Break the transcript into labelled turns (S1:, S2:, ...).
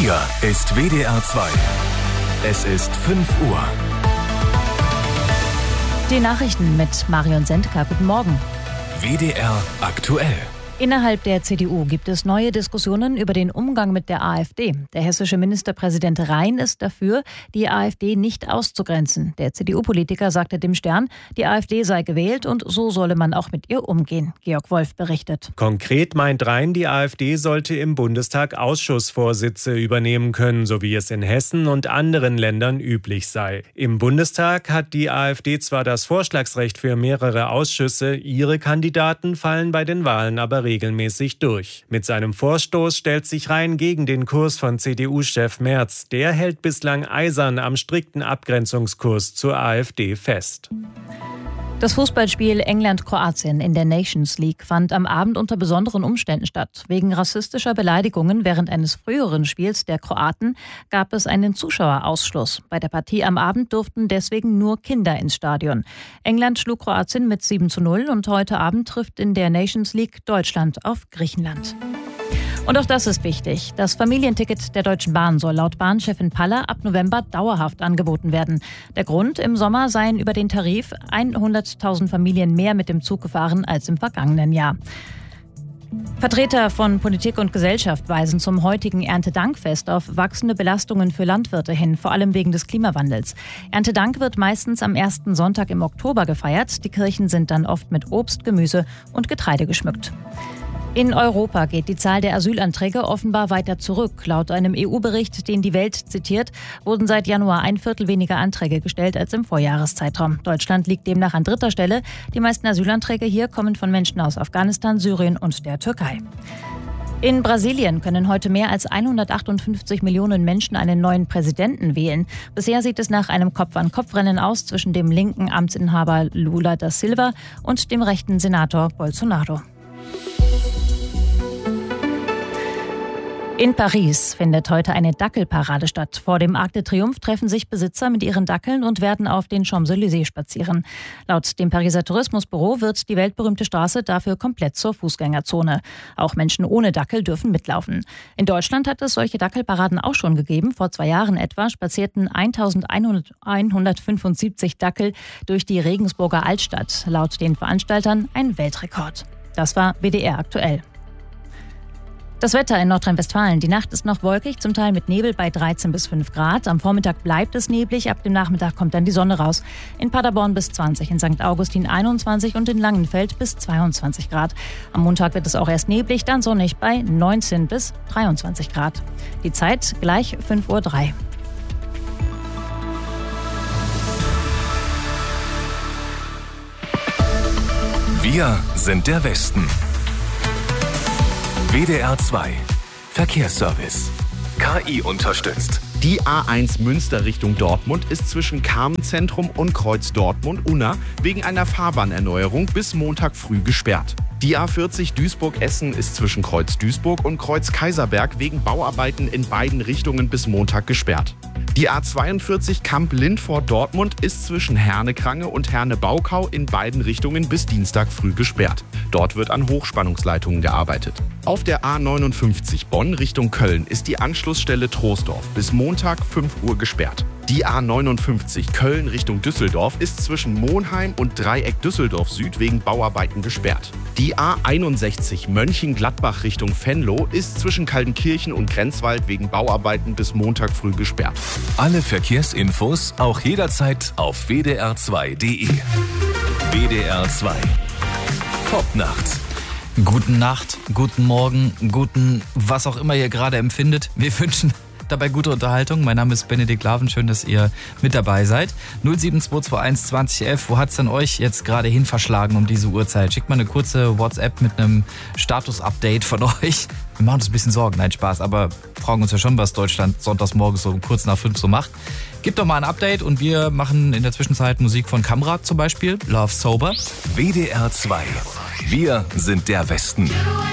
S1: Hier ist WDR 2. Es ist 5 Uhr.
S2: Die Nachrichten mit Marion Sendka. Guten Morgen.
S1: WDR aktuell.
S2: Innerhalb der CDU gibt es neue Diskussionen über den Umgang mit der AfD. Der hessische Ministerpräsident Rhein ist dafür, die AfD nicht auszugrenzen. Der CDU-Politiker sagte dem Stern, die AfD sei gewählt und so solle man auch mit ihr umgehen. Georg Wolf berichtet.
S3: Konkret meint Rhein, die AfD sollte im Bundestag Ausschussvorsitze übernehmen können, so wie es in Hessen und anderen Ländern üblich sei. Im Bundestag hat die AfD zwar das Vorschlagsrecht für mehrere Ausschüsse, ihre Kandidaten fallen bei den Wahlen aber regelmäßig durch. Mit seinem Vorstoß stellt sich Rhein gegen den Kurs von CDU-Chef Merz. Der hält bislang eisern am strikten Abgrenzungskurs zur AfD fest.
S2: Das Fußballspiel England-Kroatien in der Nations League fand am Abend unter besonderen Umständen statt. Wegen rassistischer Beleidigungen während eines früheren Spiels der Kroaten gab es einen Zuschauerausschluss. Bei der Partie am Abend durften deswegen nur Kinder ins Stadion. England schlug Kroatien mit 7:0 und heute Abend trifft in der Nations League Deutschland auf Griechenland. Und auch das ist wichtig. Das Familienticket der Deutschen Bahn soll laut Bahnchefin Paller ab November dauerhaft angeboten werden. Der Grund: im Sommer seien über den Tarif 100.000 Familien mehr mit dem Zug gefahren als im vergangenen Jahr. Vertreter von Politik und Gesellschaft weisen zum heutigen Erntedankfest auf wachsende Belastungen für Landwirte hin, vor allem wegen des Klimawandels. Erntedank wird meistens am ersten Sonntag im Oktober gefeiert. Die Kirchen sind dann oft mit Obst, Gemüse und Getreide geschmückt. In Europa geht die Zahl der Asylanträge offenbar weiter zurück. Laut einem EU-Bericht, den die Welt zitiert, wurden seit Januar 1/4 weniger Anträge gestellt als im Vorjahreszeitraum. Deutschland liegt demnach an 3. Stelle. Die meisten Asylanträge hier kommen von Menschen aus Afghanistan, Syrien und der Türkei. In Brasilien können heute mehr als 158 Millionen Menschen einen neuen Präsidenten wählen. Bisher sieht es nach einem Kopf-an-Kopf-Rennen aus zwischen dem linken Amtsinhaber Lula da Silva und dem rechten Senator Bolsonaro. In Paris findet heute eine Dackelparade statt. Vor dem Arc de Triomphe treffen sich Besitzer mit ihren Dackeln und werden auf den Champs-Élysées spazieren. Laut dem Pariser Tourismusbüro wird die weltberühmte Straße dafür komplett zur Fußgängerzone. Auch Menschen ohne Dackel dürfen mitlaufen. In Deutschland hat es solche Dackelparaden auch schon gegeben. Vor 2 Jahren etwa spazierten 1175 Dackel durch die Regensburger Altstadt. Laut den Veranstaltern ein Weltrekord. Das war WDR aktuell. Das Wetter in Nordrhein-Westfalen. Die Nacht ist noch wolkig, zum Teil mit Nebel bei 13 bis 5 Grad. Am Vormittag bleibt es neblig, ab dem Nachmittag kommt dann die Sonne raus. In Paderborn bis 20, in St. Augustin 21 und in Langenfeld bis 22 Grad. Am Montag wird es auch erst neblig, dann sonnig bei 19 bis 23 Grad. Die Zeit gleich 5:03 Uhr.
S1: Wir sind der Westen. WDR 2 Verkehrsservice. KI unterstützt.
S4: Die A1 Münster Richtung Dortmund ist zwischen Carmen-Zentrum und Kreuz Dortmund-Unna wegen einer Fahrbahnerneuerung bis Montag früh gesperrt. Die A40 Duisburg-Essen ist zwischen Kreuz Duisburg und Kreuz Kaiserberg wegen Bauarbeiten in beiden Richtungen bis Montag gesperrt. Die A42 Kamp-Lindfort-Dortmund ist zwischen Herne-Krange und Herne-Baukau in beiden Richtungen bis Dienstag früh gesperrt. Dort wird an Hochspannungsleitungen gearbeitet. Auf der A59 Bonn Richtung Köln ist die Anschlussstelle Troisdorf bis Montag 5 Uhr gesperrt. Die A59 Köln Richtung Düsseldorf ist zwischen Monheim und Dreieck Düsseldorf Süd wegen Bauarbeiten gesperrt. Die A61 Mönchengladbach Richtung Venlo ist zwischen Kaltenkirchen und Grenzwald wegen Bauarbeiten bis Montag früh gesperrt.
S1: Alle Verkehrsinfos auch jederzeit auf wdr2.de. WDR 2 Top-Nacht.
S5: Guten Nacht, guten Morgen, guten was auch immer ihr gerade empfindet. Wir wünschen dabei gute Unterhaltung. Mein Name ist Benedikt Laven, schön, dass ihr mit dabei seid. 07221 2011, wo hat es denn euch jetzt gerade hin verschlagen um diese Uhrzeit? Schickt mal eine kurze WhatsApp mit einem Status-Update von euch. Wir machen uns ein bisschen Sorgen, nein, Spaß, aber fragen uns ja schon, was Deutschland sonntags morgens so kurz nach 5 so macht. Gebt doch mal ein Update und wir machen in der Zwischenzeit Musik von Kamrat zum Beispiel, Love Sober.
S1: WDR 2. Wir sind der Westen.